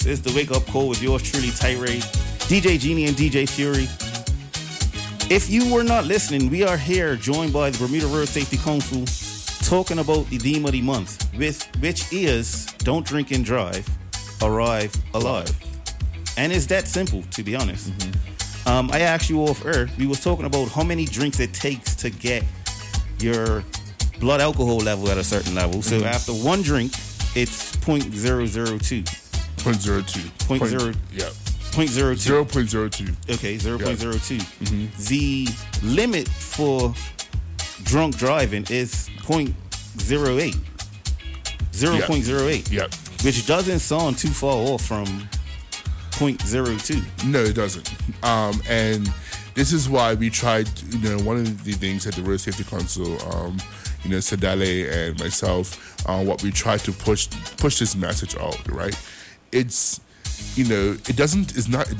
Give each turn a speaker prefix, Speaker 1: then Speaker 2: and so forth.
Speaker 1: This is the Wake Up Call with yours truly, Tirade, DJ Genie, and DJ Fury. If you were not listening, we are here joined by the Bermuda Road Safety Council talking about the theme of the month, which is Don't Drink and Drive, Arrive Alive. And it's that simple, to be honest. I asked you off air, we was talking about how many drinks it takes to get your blood alcohol level at a certain level. So after one drink, it's 0.002.
Speaker 2: 0.02. Yeah.
Speaker 1: 0.02.
Speaker 2: 0.02.
Speaker 1: Okay, 0.02. The limit for drunk driving is 0.08. 0.08.
Speaker 2: Yeah.
Speaker 1: Which doesn't sound too far off from 0.02.
Speaker 2: No, it doesn't. And this is why we tried, one of the things at the Road Safety Council, Sadale and myself, what we tried to push this message out, right? It's, it